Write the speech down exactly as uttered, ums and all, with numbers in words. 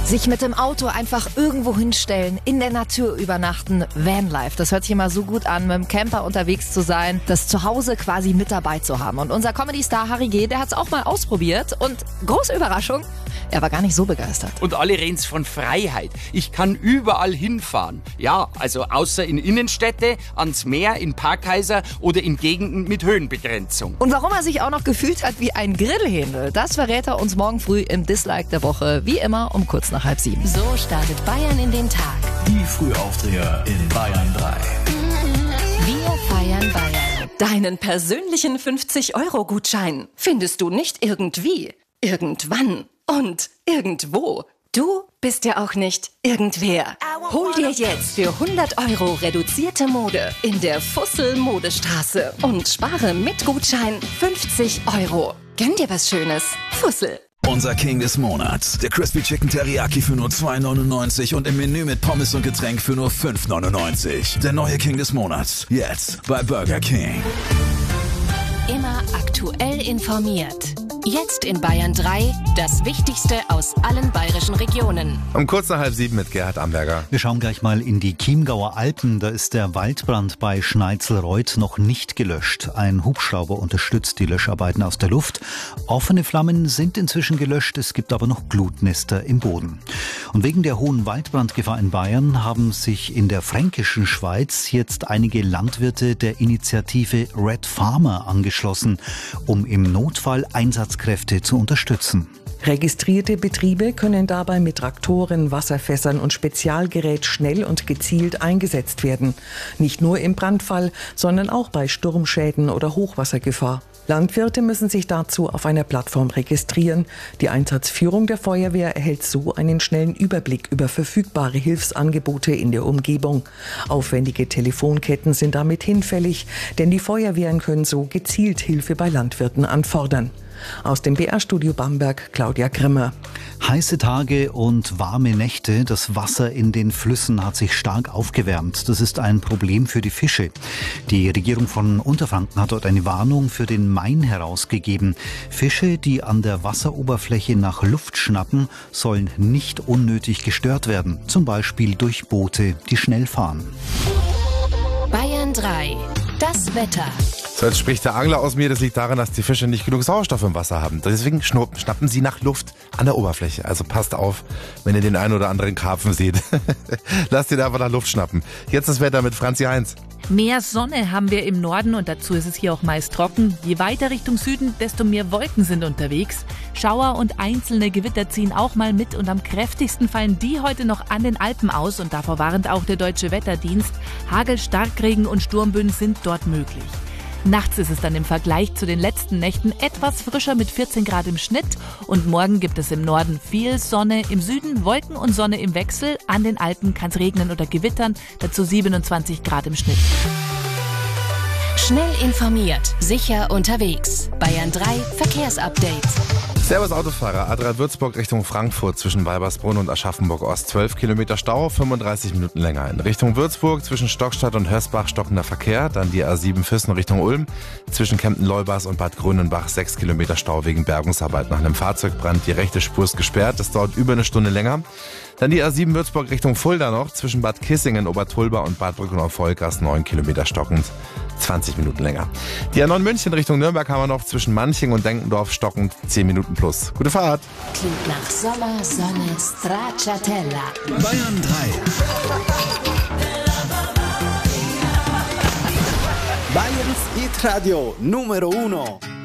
Sich mit dem Auto einfach irgendwo hinstellen, in der Natur übernachten, Vanlife. Das hört sich immer so gut an, mit dem Camper unterwegs zu sein, das Zuhause quasi mit dabei zu haben. Und unser Comedy-Star Harry G., der hat es auch mal ausprobiert und große Überraschung, er war gar nicht so begeistert. Und alle reden's von Freiheit. Ich kann überall hinfahren. Ja, also außer in Innenstädte, ans Meer, in Parkhäuser oder in Gegenden mit Höhenbegrenzung. Und warum er sich auch noch gefühlt hat wie ein Grillhändel, das verrät er uns morgen früh im Dislike der Woche. Wie immer um kurz nach halb sieben. So startet Bayern in den Tag. Die Frühaufdreher in Bayern drei. Wir feiern Bayern. Deinen persönlichen fünfzig-Euro-Gutschein findest du nicht irgendwie, irgendwann und irgendwo. Du bist ja auch nicht irgendwer. Hol dir jetzt für hundert Euro reduzierte Mode in der Fussel Modestraße und spare mit Gutschein fünfzig Euro. Gönn dir was Schönes. Fussel. Unser King des Monats. Der Crispy Chicken Teriyaki für nur zwei neunundneunzig und im Menü mit Pommes und Getränk für nur fünf neunundneunzig. Der neue King des Monats. Jetzt bei Burger King. Immer aktuell informiert. Jetzt in Bayern drei, das Wichtigste aus allen bayerischen Regionen. Um kurz nach halb sieben mit Gerhard Amberger. Wir schauen gleich mal in die Chiemgauer Alpen. Da ist der Waldbrand bei Schneitzelreuth noch nicht gelöscht. Ein Hubschrauber unterstützt die Löscharbeiten aus der Luft. Offene Flammen sind inzwischen gelöscht, es gibt aber noch Glutnester im Boden. Und wegen der hohen Waldbrandgefahr in Bayern haben sich in der fränkischen Schweiz jetzt einige Landwirte der Initiative Red Farmer angeschlossen, um im Notfall Einsatz Kräfte zu unterstützen. Registrierte Betriebe können dabei mit Traktoren, Wasserfässern und Spezialgerät schnell und gezielt eingesetzt werden. Nicht nur im Brandfall, sondern auch bei Sturmschäden oder Hochwassergefahr. Landwirte müssen sich dazu auf einer Plattform registrieren. Die Einsatzführung der Feuerwehr erhält so einen schnellen Überblick über verfügbare Hilfsangebote in der Umgebung. Aufwendige Telefonketten sind damit hinfällig, denn die Feuerwehren können so gezielt Hilfe bei Landwirten anfordern. Aus dem B R-Studio Bamberg, Claudia Grimmer. Heiße Tage und warme Nächte. Das Wasser in den Flüssen hat sich stark aufgewärmt. Das ist ein Problem für die Fische. Die Regierung von Unterfranken hat dort eine Warnung für den Main herausgegeben. Fische, die an der Wasseroberfläche nach Luft schnappen, sollen nicht unnötig gestört werden. Zum Beispiel durch Boote, die schnell fahren. Bayern drei. Das Wetter. So, jetzt spricht der Angler aus mir. Das liegt daran, dass die Fische nicht genug Sauerstoff im Wasser haben. Deswegen schnappen sie nach Luft an der Oberfläche. Also passt auf, wenn ihr den einen oder anderen Karpfen seht. Lasst ihn einfach nach Luft schnappen. Jetzt das Wetter mit Franzi Heinz. Mehr Sonne haben wir im Norden und dazu ist es hier auch meist trocken. Je weiter Richtung Süden, desto mehr Wolken sind unterwegs. Schauer und einzelne Gewitter ziehen auch mal mit und am kräftigsten fallen die heute noch an den Alpen aus und davor warnt auch der Deutsche Wetterdienst. Hagel, Starkregen und Sturmböen sind dort möglich. Nachts ist es dann im Vergleich zu den letzten Nächten etwas frischer mit vierzehn Grad im Schnitt und morgen gibt es im Norden viel Sonne, im Süden Wolken und Sonne im Wechsel, an den Alpen kann es regnen oder gewittern, dazu siebenundzwanzig Grad im Schnitt. Schnell informiert, sicher unterwegs. Bayern drei Verkehrsupdate. Servus Autofahrer, A drei Würzburg Richtung Frankfurt zwischen Weibersbrunn und Aschaffenburg Ost. zwölf Kilometer Stau, fünfunddreißig Minuten länger. In Richtung Würzburg zwischen Stockstadt und Hösbach stockender Verkehr. Dann die A sieben Füssen Richtung Ulm. Zwischen Kempten-Leubas und Bad Grönenbach sechs Kilometer Stau wegen Bergungsarbeit nach einem Fahrzeugbrand. Die rechte Spur ist gesperrt, das dauert über eine Stunde länger. Dann die A sieben Würzburg Richtung Fulda noch. Zwischen Bad Kissingen, Obertulba und Bad Brückenau-Vollgas neun Kilometer stockend. zwanzig Minuten länger. Die A neun München Richtung Nürnberg haben wir noch zwischen Manching und Denkendorf stockend zehn Minuten plus. Gute Fahrt. Klingt nach Sommer, Sonne, Stracciatella. Bayern drei. Bayerns Hit Radio Numero Uno.